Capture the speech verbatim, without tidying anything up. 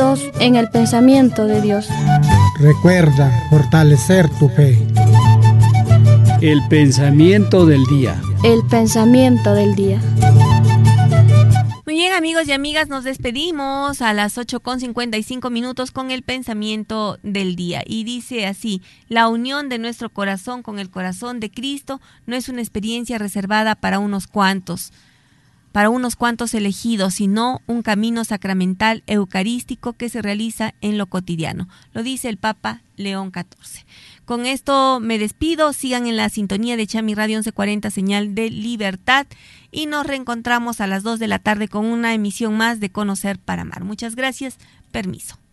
Dios en el pensamiento de Dios. Recuerda fortalecer tu fe. El pensamiento del día. El pensamiento del día. Muy bien, amigos y amigas, nos despedimos a las ocho con cincuenta y cinco minutos con el pensamiento del día. Y dice así: la unión de nuestro corazón con el corazón de Cristo no es una experiencia reservada para unos cuantos, para unos cuantos elegidos, sino un camino sacramental eucarístico que se realiza en lo cotidiano. Lo dice el Papa León catorce. Con esto me despido. Sigan en la sintonía de Chami Radio once cuarenta, señal de libertad, y nos reencontramos a las dos de la tarde con una emisión más de Conocer para Amar. Muchas gracias. Permiso.